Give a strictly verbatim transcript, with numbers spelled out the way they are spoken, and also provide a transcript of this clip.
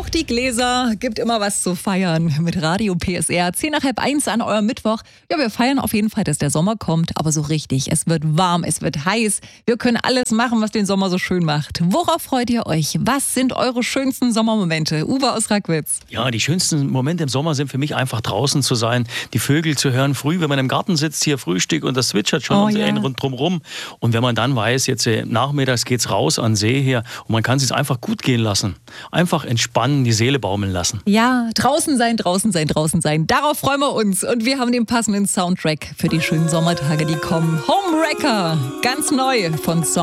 Hoch die Gläser, gibt immer was zu feiern mit Radio P S R. Zehn nach halb eins an eurem Mittwoch. Ja, wir feiern auf jeden Fall, dass der Sommer kommt, aber so richtig. Es wird warm, es wird heiß. Wir können alles machen, was den Sommer so schön macht. Worauf freut ihr euch? Was sind eure schönsten Sommermomente? Uwe aus Rackwitz. Ja, die schönsten Momente im Sommer sind für mich einfach draußen zu sein, die Vögel zu hören. Früh, wenn man im Garten sitzt, hier Frühstück und das zwitschert schon Oh, um ja. einen rund drumherum. Und wenn man dann weiß, jetzt äh, nachmittags geht's raus an den See her und man kann es sich einfach gut gehen lassen. Einfach entspannen, die Seele baumeln lassen. Ja, draußen sein, draußen sein, draußen sein. Darauf freuen wir uns. Und wir haben den passenden Soundtrack für die schönen Sommertage, die kommen. Homewrecker, ganz neu von Song.